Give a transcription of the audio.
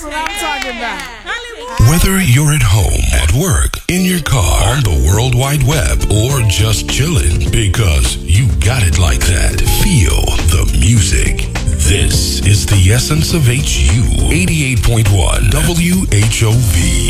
what I'm talking about. Whether you're at home, at work, in your car, on the World Wide Web, or just chilling, because you got it like that. Feel the music. This is the essence of HU 88.1 WHOV.